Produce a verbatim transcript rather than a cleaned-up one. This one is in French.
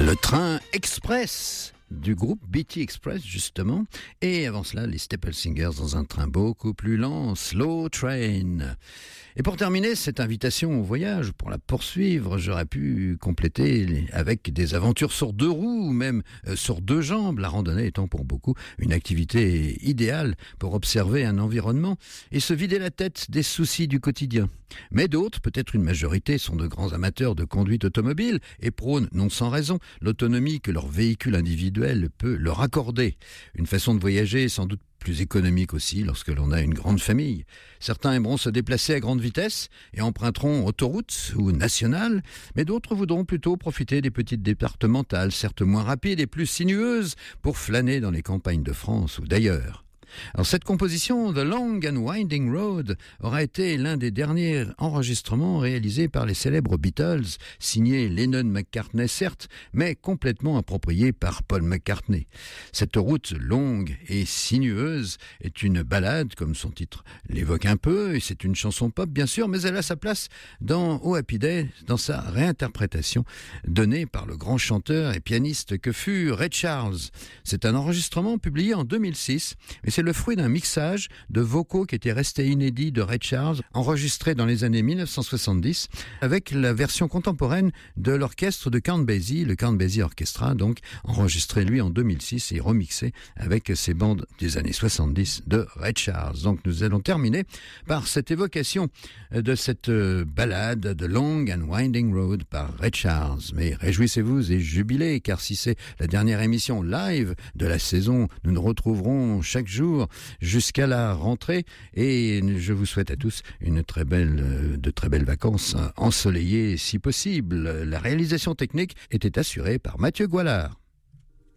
Le train express du groupe B T Express, justement. Et avant cela, les Staple Singers dans un train beaucoup plus lent, Slow Train. Et pour terminer cette invitation au voyage, pour la poursuivre, j'aurais pu compléter avec des aventures sur deux roues ou même euh, sur deux jambes, la randonnée étant pour beaucoup une activité idéale pour observer un environnement et se vider la tête des soucis du quotidien. Mais d'autres, peut-être une majorité, sont de grands amateurs de conduite automobile et prônent, non sans raison, l'autonomie que leur véhicule individuel peut leur accorder. Une façon de voyager sans doute plus économique aussi lorsque l'on a une grande famille. Certains aimeront se déplacer à grande vitesse et emprunteront autoroutes ou nationales, mais d'autres voudront plutôt profiter des petites départementales, certes moins rapides et plus sinueuses, pour flâner dans les campagnes de France ou d'ailleurs. Alors cette composition, The Long and Winding Road, aura été l'un des derniers enregistrements réalisés par les célèbres Beatles, signé Lennon-McCartney certes, mais complètement approprié par Paul McCartney. Cette route longue et sinueuse est une ballade, comme son titre l'évoque un peu, et c'est une chanson pop bien sûr, mais elle a sa place dans Oh Happy Day, dans sa réinterprétation donnée par le grand chanteur et pianiste que fut Ray Charles. C'est un enregistrement publié en deux mille six, mais c'est le fruit d'un mixage de vocaux qui était resté inédit de Ray Charles, enregistré dans les années mille neuf cent soixante-dix, avec la version contemporaine de l'orchestre de Count Basie, le Count Basie Orchestra, donc enregistré lui en deux mille six et remixé avec ces bandes des années soixante-dix de Ray Charles. Donc nous allons terminer par cette évocation de cette ballade de Long and Winding Road par Ray Charles. Mais réjouissez-vous et jubilez, car si c'est la dernière émission live de la saison, nous nous retrouverons chaque jour jusqu'à la rentrée et je vous souhaite à tous une très belle, de très belles vacances ensoleillées si possible. La réalisation technique était assurée par Mathieu Goualard.